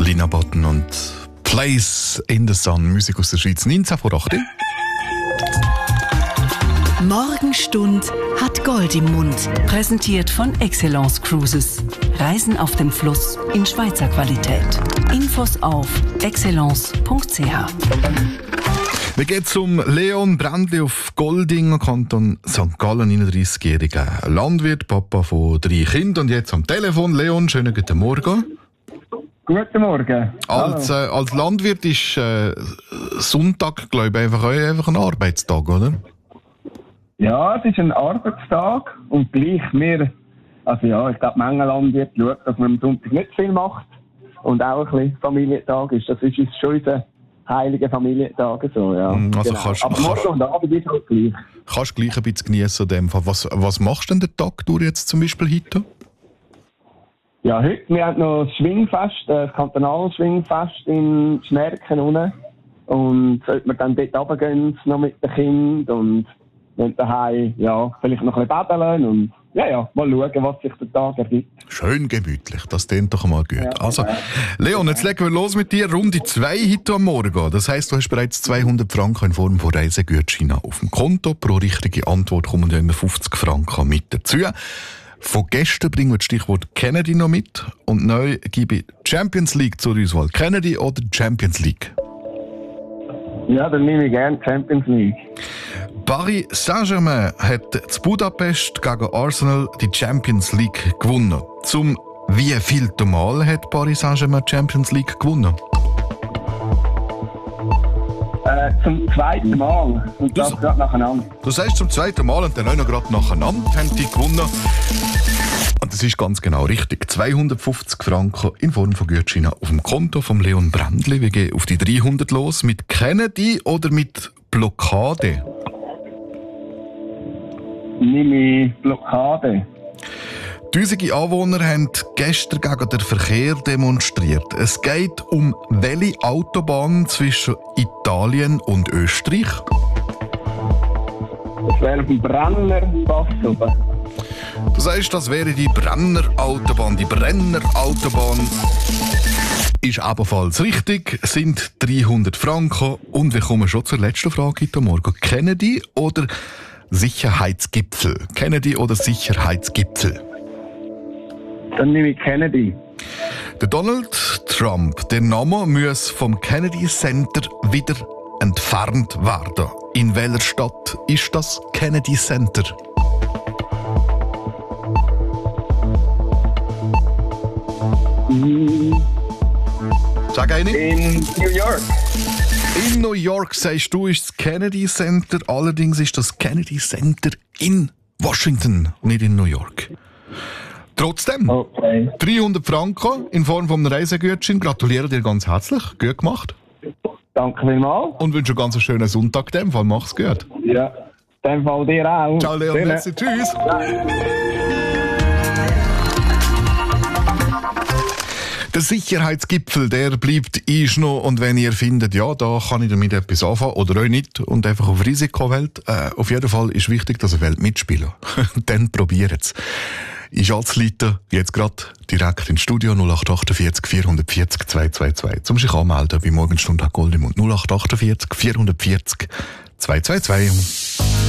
Lina Button und Place in the Sun, Musik aus der Schweiz, 19 vor 8. Morgenstund hat Gold im Mund. Präsentiert von Excellence Cruises. Reisen auf dem Fluss in Schweizer Qualität. Infos auf excellence.ch. Wir gehen zum Leon Brändli auf Golding, Kanton St. Gallen, 39-jähriger Landwirt, Papa von 3 Kindern und jetzt am Telefon. Leon, schönen guten Morgen. Guten Morgen. Als Landwirt ist Sonntag, glaube ich, einfach ein Arbeitstag, oder? Ja, es ist ein Arbeitstag und gleich wir, also ja, ich glaube, Menge Landwirt schaut, dass man am Sonntag nicht viel macht und auch ein bisschen Familientag ist. Das ist schon unser heiliger Familientag. So, ja. Also genau. Aber morgen und Abend ist halt gleich. Kannst du gleich ein bisschen geniessen in dem Fall. Was machst du denn den Tag durch jetzt zum Beispiel heute? Ja, heute, wir haben noch das Schwingfest, das kantonale Schwingfest in Schmerken unten. Und sollten wir dann dort runtergehen, noch mit den Kindern und dann daheim, ja, vielleicht noch ein bisschen baden und ja, mal schauen, was sich der Tag ergibt. Schön gemütlich, das klingt doch mal gut. Ja, also, Leon, jetzt legen wir los mit dir. Runde 2 heute am Morgen. Das heisst, du hast bereits 200 Franken in Form von Reisegutscheinen auf dem Konto. Pro richtige Antwort kommen ja immer 50 Franken mit dazu. Von gestern bringen wir das Stichwort Kennedy noch mit. Und neu gebe ich Champions League zur Auswahl. Kennedy oder Champions League? Ja, dann nehme ich gerne Champions League. Paris Saint-Germain hat zu Budapest gegen Arsenal die Champions League gewonnen. Zum wievielten Mal hat Paris Saint-Germain die Champions League gewonnen? Zum zweiten Mal. Und das gerade nacheinander. Du sagst zum zweiten Mal und dann auch noch gerade nacheinander haben die gewonnen. Und das ist ganz genau richtig. 250 Franken in Form von Gutscheinen auf dem Konto von Leon Brändli. Wir gehen auf die 300 los. Mit Kennedy oder mit Blockade? Nehme ich Blockade. Tausende Anwohner haben gestern gegen den Verkehr demonstriert. Es geht um welche Autobahn zwischen Italien und Österreich? Das wäre auf dem Brennerpass oben. Du sagst, das wäre die Brennerautobahn. Die Brennerautobahn ist ebenfalls richtig, sind 300 Franken. Und wir kommen schon zur letzten Frage heute Morgen. Kennedy oder Sicherheitsgipfel? Kennedy oder Sicherheitsgipfel? Dann nehme ich Kennedy. Der Donald Trump, der Name muss vom Kennedy Center wieder entfernt werden. In welcher Stadt ist das Kennedy Center? Sag eine. In New York. In New York, sagst du, ist das Kennedy Center. Allerdings ist das Kennedy Center in Washington, nicht in New York. Trotzdem, Okay. 300 Franken in Form von einem Reisegutschein. Gratuliere dir ganz herzlich. Gut gemacht. Danke vielmals. Und wünsche einen ganz schönen Sonntag. In dem Fall mach's gut. Ja, in dem Fall dir auch. Ciao, Leon. Merci. Tschüss. Der Sicherheitsgipfel, der bleibt noch. Und wenn ihr findet, ja, da kann ich damit etwas anfangen oder auch nicht und einfach auf Risiko wählt, auf jeden Fall ist wichtig, dass ihr wollt mitspielen. Dann probiert's. Ich als Leiter jetzt gerade direkt ins Studio 0848 440 222. Zum sich anmelden bei Morgenstunde Gold im Mund 0848 440 222.